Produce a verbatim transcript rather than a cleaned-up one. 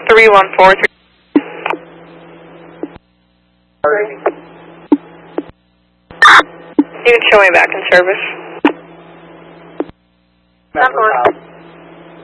three one four three. You can show me back in service. Number